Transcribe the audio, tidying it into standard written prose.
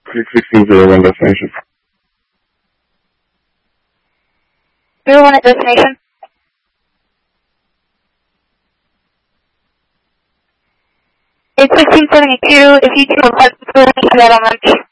1601 destination. 01 at destination. It's 1672. If you do a part 2, you should have on lunch.